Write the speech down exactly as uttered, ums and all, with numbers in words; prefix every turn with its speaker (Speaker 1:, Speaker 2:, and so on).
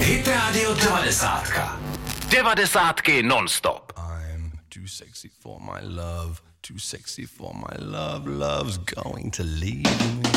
Speaker 1: Hit Radio devadesát. Devadesátky non-stop.
Speaker 2: I'm too sexy for my love, too sexy for my love, love's going to leave me.